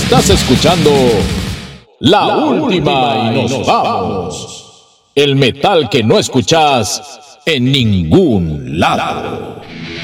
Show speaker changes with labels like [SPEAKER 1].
[SPEAKER 1] Estás escuchando La Última y nos vamos. El metal que no escuchas en ningún lado.